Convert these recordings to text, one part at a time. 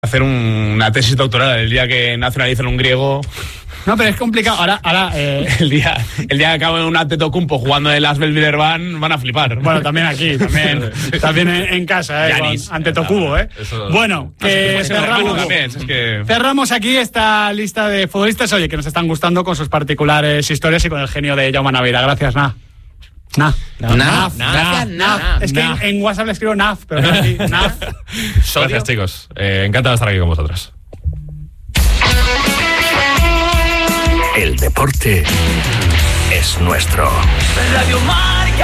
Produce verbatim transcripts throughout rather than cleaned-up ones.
hacer un, una tesis doctoral el día que nacionalicen un griego. No, pero es complicado. Ahora, ahora eh... el día el día que acabe un Antetokounmpo jugando en las Belvillerban van a flipar. Bueno, también aquí, también, también en, en casa, eh, Giannis, con Antetokounmpo, eh. Eso, bueno, que cerramos, también, es que... cerramos aquí esta lista de futbolistas, oye, que nos están gustando con sus particulares historias y con el genio de Jaume Naveira. Gracias, Na. Nah, nah, nah, nah, nah, nah, Es que nah. en, en WhatsApp le escribo Naf, pero no así, Naf. Gracias, chicos. Eh, encantado de estar aquí con vosotros. El deporte es nuestro. Radio Marca.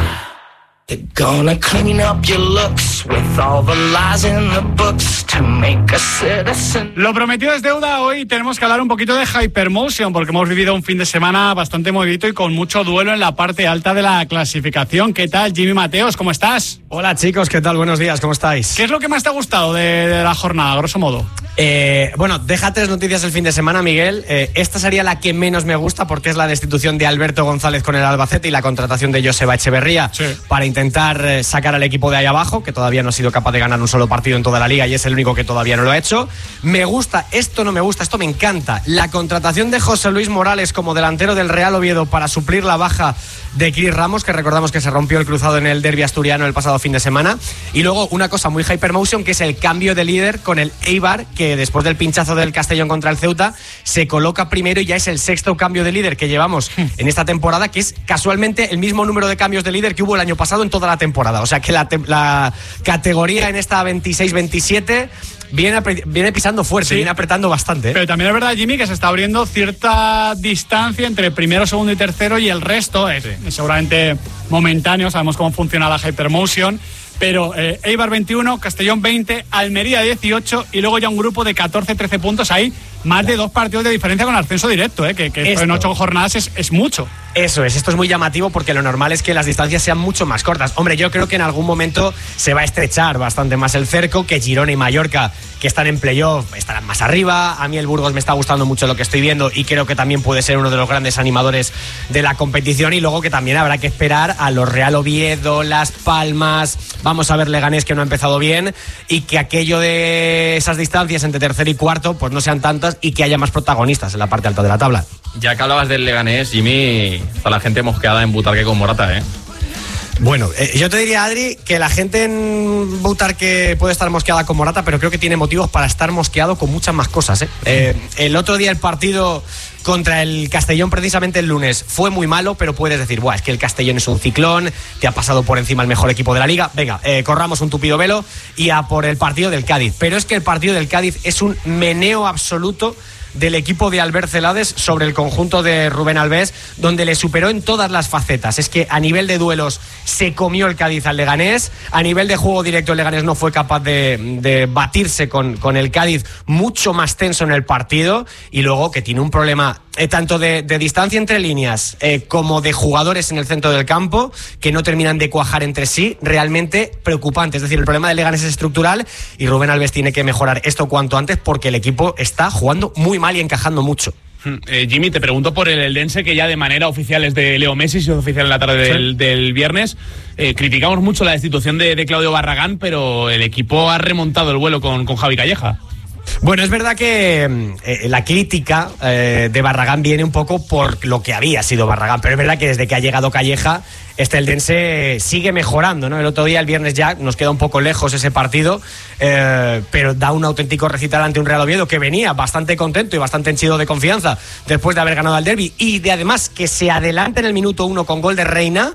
They're gonna clean up your looks with all the lies in the books to make a citizen. Lo prometido es deuda. Hoy tenemos que hablar un poquito de Hypermotion porque hemos vivido un fin de semana bastante movidito y con mucho duelo en la parte alta de la clasificación. ¿Qué tal, Jimmy Mateos? ¿Cómo estás? Hola, chicos, ¿qué tal? Buenos días, ¿cómo estáis? ¿Qué es lo que más te ha gustado de, de la jornada, grosso modo? Eh, bueno, deja tres noticias el fin de semana, Miguel. Eh, esta sería la que menos me gusta porque es la destitución de Alberto González con el Albacete y la contratación de Joseba Echeverría sí. para intentar eh, sacar al equipo de ahí abajo, que todavía no ha sido capaz de ganar un solo partido en toda la liga y es el único que todavía no lo ha hecho. Me gusta, esto no me gusta, esto me encanta. La contratación de José Luis Morales como delantero del Real Oviedo para suplir la baja de Cris Ramos, que recordamos que se rompió el cruzado en el derbi asturiano el pasado fin de semana. Y luego una cosa muy Hypermotion, que es el cambio de líder con el Eibar, que después del pinchazo del Castellón contra el Ceuta se coloca primero y ya es el sexto cambio de líder que llevamos en esta temporada, que es casualmente el mismo número de cambios de líder que hubo el año pasado en toda la temporada. O sea que la, te- la categoría en esta veintiséis veintisiete viene, apre- viene pisando fuerte, sí. viene apretando bastante. ¿eh? Pero también es verdad, Jimmy, que se está abriendo cierta distancia entre primero, segundo y tercero y el resto es sí. seguramente momentáneo. Sabemos cómo funciona la Hypermotion. Pero eh, Eibar veintiuno, Castellón veinte, Almería dieciocho y luego ya un grupo de catorce trece puntos. Hay más de dos partidos de diferencia con ascenso directo, eh, que, que esto en ocho jornadas es, es mucho. Eso es, esto es muy llamativo porque lo normal es que las distancias sean mucho más cortas. Hombre, yo creo que en algún momento se va a estrechar bastante más el cerco, que Girona y Mallorca, que están en playoff, estarán más arriba. A mí el Burgos me está gustando mucho lo que estoy viendo y creo que también puede ser uno de los grandes animadores de la competición. Y luego que también habrá que esperar a los Real Oviedo, Las Palmas, vamos a ver Leganés, que no ha empezado bien, y que aquello de esas distancias entre tercero y cuarto pues no sean tantas y que haya más protagonistas en la parte alta de la tabla. Ya que hablabas del Leganés, Jimmy, está la gente mosqueada en Butarque con Morata, ¿eh? Bueno, eh, yo te diría, Adri, que la gente en Butarque puede estar mosqueada con Morata, pero creo que tiene motivos para estar mosqueado con muchas más cosas, ¿eh? Eh, el otro día el partido contra el Castellón, precisamente el lunes, fue muy malo, pero puedes decir, buah, es que el Castellón es un ciclón, te ha pasado por encima el mejor equipo de la liga, venga, eh, corramos un tupido velo y a por el partido del Cádiz. Pero es que el partido del Cádiz es un meneo absoluto del equipo de Albert Celades sobre el conjunto de Rubén Albés, donde le superó en todas las facetas. Es que a nivel de duelos se comió el Cádiz al Leganés, a nivel de juego directo el Leganés no fue capaz de, de batirse con, con el Cádiz, mucho más tenso en el partido, y luego que tiene un problema eh, tanto de, de distancia entre líneas eh, como de jugadores en el centro del campo que no terminan de cuajar entre sí, realmente preocupante. Es decir, el problema del Leganés es estructural y Rubén Albés tiene que mejorar esto cuanto antes porque el equipo está jugando muy mal y encajando mucho. Eh, Jimmy, te pregunto por el Eldense, que ya de manera oficial es de Leo Messi, es oficial en la tarde del, sí. del viernes. Eh, criticamos mucho la destitución de, de Claudio Barragán, pero el equipo ha remontado el vuelo con, con Javi Calleja. Bueno, es verdad que eh, la crítica eh, de Barragán viene un poco por lo que había sido Barragán, pero es verdad que desde que ha llegado Calleja este Eldense sigue mejorando, ¿no? El otro día, el viernes, ya nos queda un poco lejos ese partido, eh, pero da un auténtico recital ante un Real Oviedo que venía bastante contento y bastante henchido de confianza después de haber ganado al derbi y de además que se adelanta en el minuto uno con gol de Reina,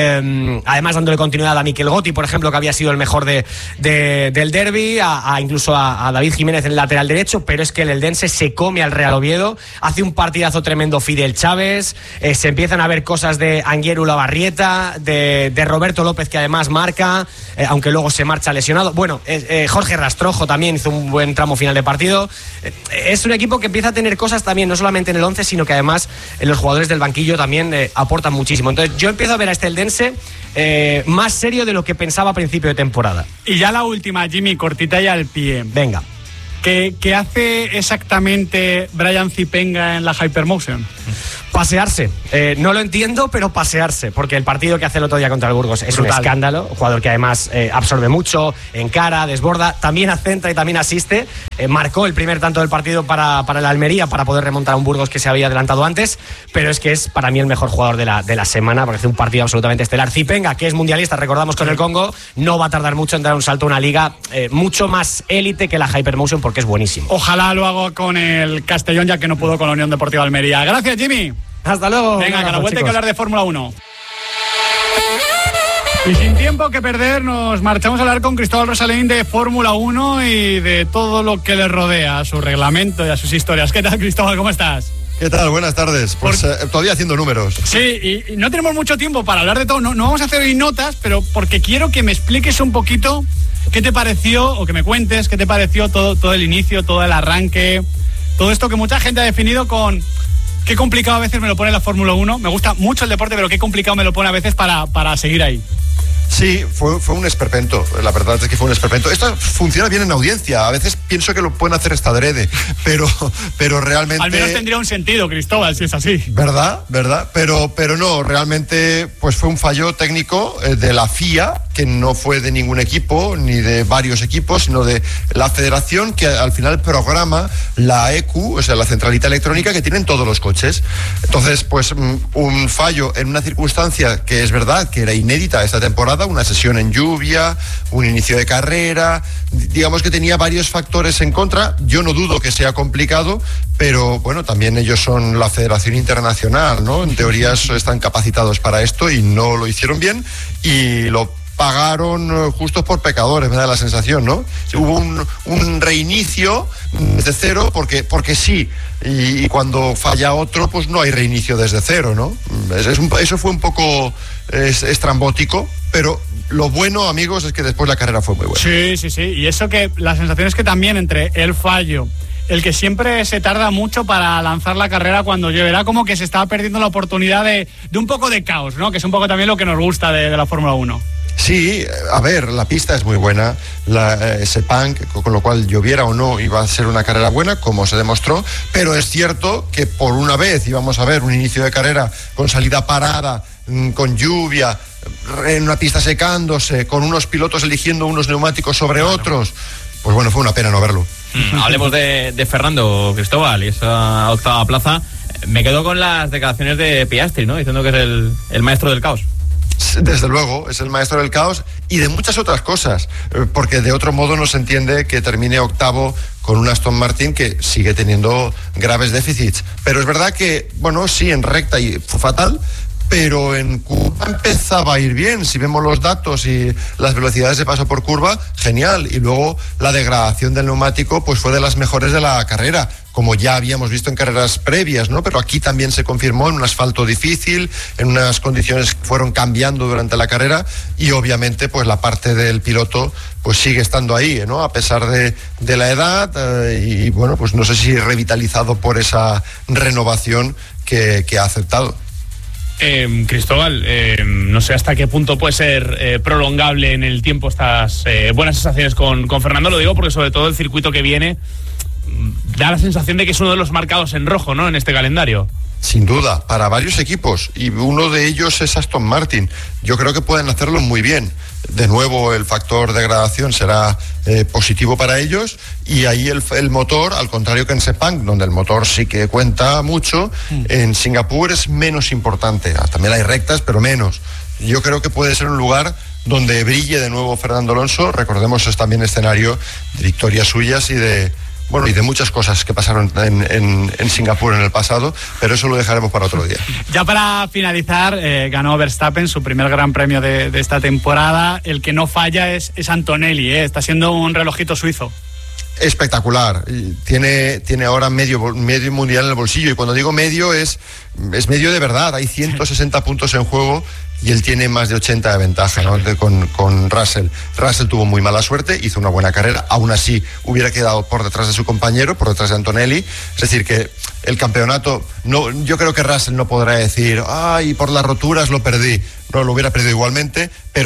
eh, además dándole continuidad a Mikel Gotti, por ejemplo, que había sido el mejor de, de, del derbi, a, a incluso a, a David Jiménez en el lateral derecho, pero es que el Eldense se come al Real Oviedo, hace un partidazo tremendo Fidel Chávez, eh, se empiezan a ver cosas de Anguiero Lavarrieta, De, de Roberto López, que además marca, eh, aunque luego se marcha lesionado. Bueno, eh, eh, Jorge Rastrojo también hizo un buen tramo final de partido. Eh, es un equipo que empieza a tener cosas también, no solamente en el once, sino que además eh, los jugadores del banquillo también eh, aportan muchísimo. Entonces yo empiezo a ver a este Eldense eh, más serio de lo que pensaba a principio de temporada. Y ya la última, Jimmy, cortita y al pie. Venga. ¿Qué, qué hace exactamente Brian Zipenga en la Hypermotion? Pasearse. Eh, no lo entiendo, pero pasearse. Porque el partido que hace el otro día contra el Burgos es Brutal. Un escándalo. Un jugador que además eh, absorbe mucho, encara, desborda, también centra y también asiste. Eh, marcó el primer tanto del partido para, para el Almería para poder remontar a un Burgos que se había adelantado antes. Pero es que es para mí el mejor jugador de la, de la semana. Parece un partido absolutamente estelar. Zipenga, que es mundialista, recordamos con el Congo, no va a tardar mucho en dar un salto a una liga eh, mucho más élite que la Hypermotion porque es buenísimo. Ojalá lo hago con el Castellón, ya que no pudo con la Unión Deportiva Almería. Gracias, Jimmy. Hasta luego. Venga, que a la vuelta hay que hablar de Fórmula uno. Y sin tiempo que perder, nos marchamos a hablar con Cristóbal Rosalén de Fórmula uno y de todo lo que le rodea, a su reglamento y a sus historias. ¿Qué tal, Cristóbal? ¿Cómo estás? ¿Qué tal? Buenas tardes. Pues Por... eh, todavía haciendo números. Sí, y, y no tenemos mucho tiempo para hablar de todo. No, no vamos a hacer hoy notas, pero porque quiero que me expliques un poquito qué te pareció, o que me cuentes qué te pareció todo, todo el inicio, todo el arranque, todo esto que mucha gente ha definido con... Qué complicado a veces me lo pone la Fórmula uno. Me gusta mucho el deporte, pero qué complicado me lo pone a veces para, para seguir ahí. Sí, fue, fue un esperpento, la verdad es que fue un esperpento. Esto funciona bien en audiencia, a veces pienso que lo pueden hacer esta adrede, pero, pero realmente... Al menos tendría un sentido, Cristóbal, si es así. ¿Verdad? ¿Verdad? Pero, pero no, realmente pues fue un fallo técnico eh, de la F I A, que no fue de ningún equipo, ni de varios equipos, sino de la federación, que al final programa la E Q, o sea, la centralita electrónica que tienen todos los coches. Entonces, pues un fallo en una circunstancia que es verdad que era inédita esta temporada, una sesión en lluvia, un inicio de carrera, digamos que tenía varios factores en contra. Yo no dudo que sea complicado, pero bueno, también ellos son la Federación Internacional, ¿no? En teoría están capacitados para esto y no lo hicieron bien y lo pagaron justos por pecadores, me da la sensación, ¿no? Hubo un, un reinicio desde cero porque, porque sí, y, y cuando falla otro, pues no hay reinicio desde cero, ¿no? Es, es un, eso fue un poco es, estrambótico, pero lo bueno, amigos, es que después la carrera fue muy buena. Sí, sí, sí, y eso que la sensación es que también entre el fallo, el que siempre se tarda mucho para lanzar la carrera cuando llueve, era como que se estaba perdiendo la oportunidad de, de un poco de caos, ¿no? Que es un poco también lo que nos gusta de, de la Fórmula uno. Sí, a ver, la pista es muy buena, la eh, Sepang, con lo cual lloviera o no iba a ser una carrera buena, como se demostró, pero es cierto que por una vez íbamos a ver un inicio de carrera con salida parada, con lluvia, en una pista secándose, con unos pilotos eligiendo unos neumáticos sobre otros. Pues bueno, fue una pena no verlo. Mm, hablemos de, de Fernando, Cristóbal, y esa octava plaza. Me quedo con las declaraciones de Piastri, ¿no? Diciendo que es el, el maestro del caos. Desde luego, es el maestro del caos y de muchas otras cosas, porque de otro modo no se entiende que termine octavo con un Aston Martin que sigue teniendo graves déficits. Pero es verdad que, bueno, sí, en recta y fue fatal, pero en curva empezaba a ir bien. Si vemos los datos y las velocidades de paso por curva, genial. Y luego la degradación del neumático pues fue de las mejores de la carrera, como ya habíamos visto en carreras previas, ¿no? Pero aquí también se confirmó en un asfalto difícil, en unas condiciones que fueron cambiando durante la carrera y obviamente pues la parte del piloto pues sigue estando ahí, ¿no? A pesar de, de la edad eh, y bueno, pues no sé si revitalizado por esa renovación que, que ha aceptado. Eh, Cristóbal, eh, no sé hasta qué punto puede ser eh, prolongable en el tiempo estas eh, buenas sensaciones con, con Fernando. Lo digo porque sobre todo el circuito que viene da la sensación de que es uno de los marcados en rojo, ¿no? En este calendario. Sin duda, para varios equipos, y uno de ellos es Aston Martin. Yo creo que pueden hacerlo muy bien. De nuevo, el factor degradación será eh, positivo para ellos, y ahí el, el motor, al contrario que en Sepang, donde el motor sí que cuenta mucho, mm. en Singapur es menos importante. También hay rectas, pero menos. Yo creo que puede ser un lugar donde brille de nuevo Fernando Alonso. Recordemos, es también escenario de victorias suyas y de... Bueno, y de muchas cosas que pasaron en, en, en Singapur en el pasado, pero eso lo dejaremos para otro día. Ya para finalizar, eh, ganó Verstappen su primer gran premio de, de esta temporada. El que no falla es, es Antonelli, eh, está siendo un relojito suizo. Espectacular, tiene, tiene ahora medio, medio mundial en el bolsillo, y cuando digo medio es, es medio de verdad. Hay ciento sesenta puntos en juego y él tiene más de ochenta de ventaja, ¿no? de, con, con Russell. Russell tuvo muy mala suerte, hizo una buena carrera, aún así hubiera quedado por detrás de su compañero, por detrás de Antonelli. Es decir, que el campeonato, no, yo creo que Russell no podrá decir, ay, por las roturas lo perdí. No, lo hubiera perdido igualmente, pero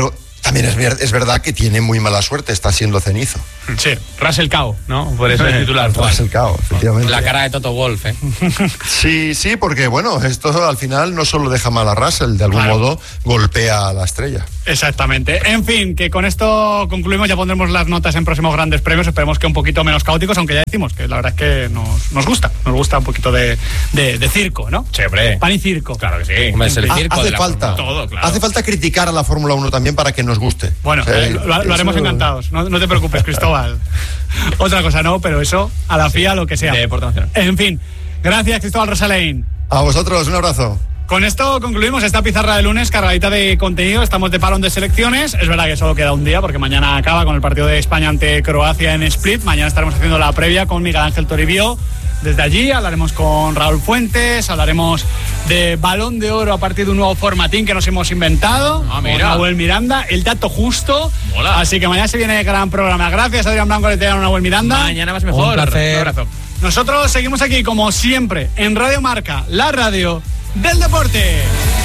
También es, ver, es verdad que tiene muy mala suerte, está siendo cenizo. Sí, Russell Cao, ¿no? Por eso es titular. Russell Cao, efectivamente. La cara de Toto Wolff, ¿eh? Sí, sí, porque bueno, esto al final no solo deja mal a Russell, de algún claro. modo golpea a la estrella. Exactamente. En fin, que con esto concluimos, ya pondremos las notas en próximos grandes premios, esperemos que un poquito menos caóticos, aunque ya decimos que la verdad es que nos, nos gusta, nos gusta un poquito de, de, de circo, ¿no? Sí, hombre. Pan y circo. Claro que sí. Hombre, es el circo hace de la falta, Todo, claro. hace falta criticar a la Fórmula uno también para que nos guste. Bueno, eh, lo, lo haremos eso... encantados, no, no te preocupes, Cristóbal. Otra cosa no, pero eso, a la F I A, sí, lo que sea. De Deporte Nacional. En fin, gracias, Cristóbal Rosalein. A vosotros, un abrazo. Con esto concluimos esta pizarra de lunes cargadita de contenido. Estamos de parón de selecciones. Es verdad que solo queda un día porque mañana acaba con el partido de España ante Croacia en Split. Mañana estaremos haciendo la previa con Miguel Ángel Toribio. Desde allí hablaremos con Raúl Fuentes, hablaremos de Balón de Oro a partir de un nuevo formatín que nos hemos inventado. Ah, mira. Con Nahuel Miranda, el dato justo. Mola. Así que mañana se viene el gran programa. Gracias, Adrián Blanco, le tengan Nahuel Miranda. Mañana más mejor. Un placer. Un abrazo. Nosotros seguimos aquí, como siempre, en Radio Marca, la radio del deporte.